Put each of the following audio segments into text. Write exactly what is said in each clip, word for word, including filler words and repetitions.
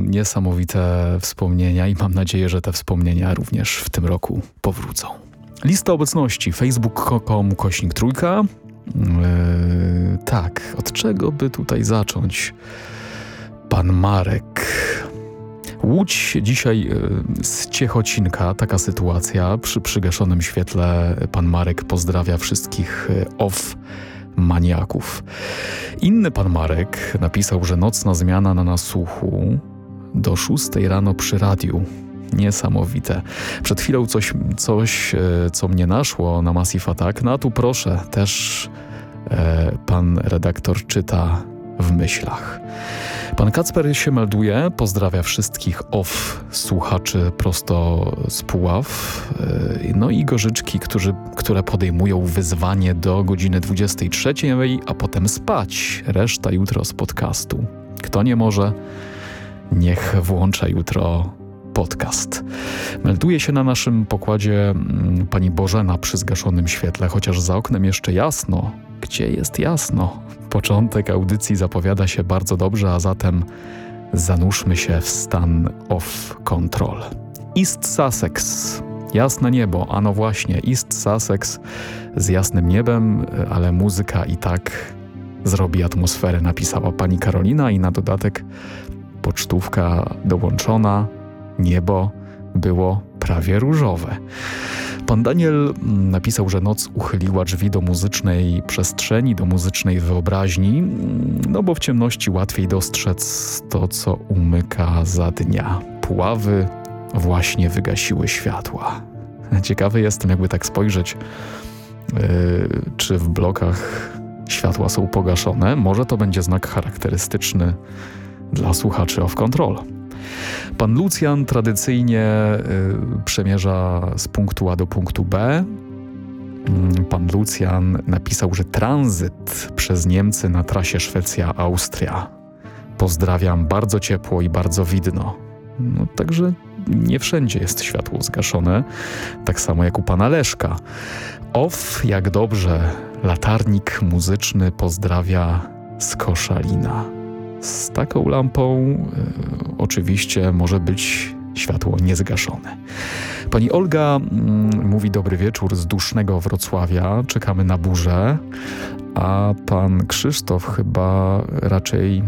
niesamowite wspomnienia i mam nadzieję, że te wspomnienia również w tym roku powrócą. Lista obecności facebook kropka com kośnik trójka. Yy, tak, od czego by tutaj zacząć? Pan Marek. Łódź dzisiaj yy, z Ciechocinka, taka sytuacja. Przy przygaszonym świetle pan Marek pozdrawia wszystkich yy, off maniaków. Inny pan Marek napisał, że nocna zmiana na nasłuchu do szóstej rano przy radiu. Niesamowite. Przed chwilą coś, coś co mnie naszło na Massive Attack. No a tu proszę, też e, pan redaktor czyta w myślach. Pan Kacper się melduje, pozdrawia wszystkich off słuchaczy prosto z Puław. E, no i Gorzyczki, którzy, które podejmują wyzwanie do godziny dwudziestej trzeciej, a potem spać. Reszta jutro z podcastu. Kto nie może, niech włącza jutro podcast. Melduje się na naszym pokładzie mm, pani Bożena przy zgaszonym świetle, chociaż za oknem jeszcze jasno. Gdzie jest jasno? Początek audycji zapowiada się bardzo dobrze, a zatem zanurzmy się w stan off control. East Sussex. Jasne niebo, a no właśnie, East Sussex z jasnym niebem, ale muzyka i tak zrobi atmosferę, napisała pani Karolina i na dodatek pocztówka dołączona. Niebo było prawie różowe. Pan Daniel napisał, że noc uchyliła drzwi do muzycznej przestrzeni, do muzycznej wyobraźni, no bo w ciemności łatwiej dostrzec to, co umyka za dnia. Puławy właśnie wygasiły światła. Ciekawy jestem, jakby tak spojrzeć, yy, czy w blokach światła są pogaszone. Może to będzie znak charakterystyczny dla słuchaczy Off Control. Pan Lucjan tradycyjnie y, przemierza z punktu A do punktu B. Y, pan Lucjan napisał, że tranzyt przez Niemcy na trasie Szwecja-Austria. Pozdrawiam, bardzo ciepło i bardzo widno. No, także nie wszędzie jest światło zgaszone, tak samo jak u pana Leszka. Off, jak dobrze, latarnik muzyczny pozdrawia z Koszalina. Z taką lampą y, oczywiście może być światło niezgaszone. Pani Olga y, mówi dobry wieczór z dusznego Wrocławia. Czekamy na burzę. A pan Krzysztof chyba raczej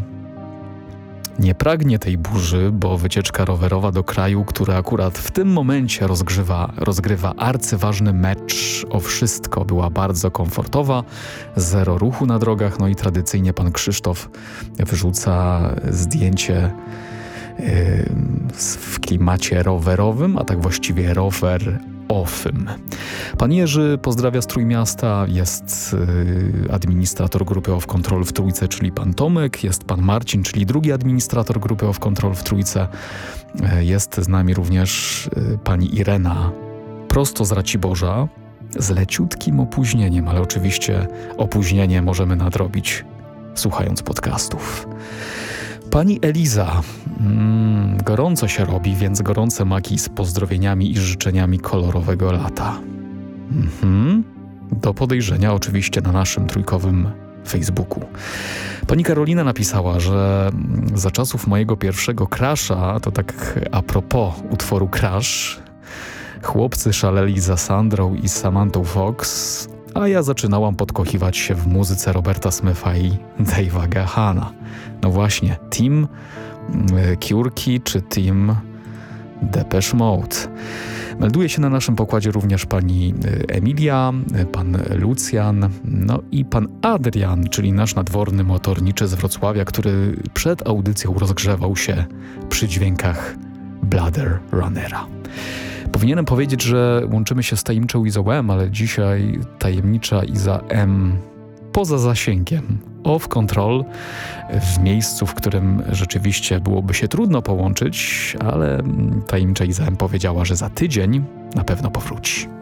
nie pragnie tej burzy, bo wycieczka rowerowa do kraju, który akurat w tym momencie rozgrywa, rozgrywa arcyważny mecz o wszystko, była bardzo komfortowa, zero ruchu na drogach, no i tradycyjnie pan Krzysztof wyrzuca zdjęcie yy, w klimacie rowerowym, a tak właściwie rower offym. Pan Jerzy pozdrawia z Trójmiasta, jest y, administrator grupy Off Control w Trójce, czyli pan Tomek, jest pan Marcin, czyli drugi administrator grupy Off Control w Trójce, y, jest z nami również y, pani Irena prosto z Raciborza, z leciutkim opóźnieniem, ale oczywiście opóźnienie możemy nadrobić słuchając podcastów. Pani Eliza, mm, gorąco się robi, więc gorące maki z pozdrowieniami i życzeniami kolorowego lata. Mhm. Do podejrzenia oczywiście na naszym trójkowym Facebooku. Pani Karolina napisała, że za czasów mojego pierwszego crasha, to tak a propos utworu Crash, chłopcy szaleli za Sandrą i Samanthą Fox, a ja zaczynałam podkochiwać się w muzyce Roberta Smitha i Dave'a Gahana. No właśnie, Team Kiurki czy Team Depeche Mode. Melduje się na naszym pokładzie również pani Emilia, pan Lucjan, no i pan Adrian, czyli nasz nadworny motorniczy z Wrocławia, który przed audycją rozgrzewał się przy dźwiękach Bladder Runnera. Powinienem powiedzieć, że łączymy się z tajemniczą Izą M, ale dzisiaj tajemnicza Iza M poza zasięgiem Off Control, w miejscu, w którym rzeczywiście byłoby się trudno połączyć, ale tajemnicza Iza M powiedziała, że za tydzień na pewno powróci.